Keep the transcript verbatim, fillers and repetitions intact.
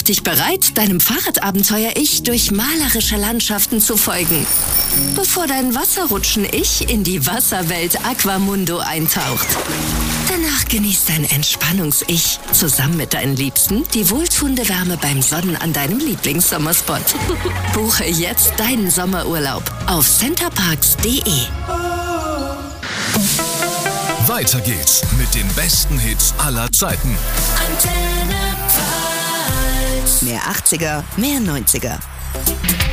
dich bereit, deinem Fahrradabenteuer-Ich durch malerische Landschaften zu folgen, bevor dein Wasserrutschen-Ich in die Wasserwelt Aquamundo eintaucht. Danach genießt dein Entspannungs-Ich zusammen mit deinen Liebsten die wohltuende Wärme beim Sonnen an deinem Lieblingssommerspot. Buche jetzt deinen Sommerurlaub auf centerparks punkt de. Weiter geht's mit den besten Hits aller Zeiten. Antenne Pfalz. Mehr achtziger, mehr neunziger.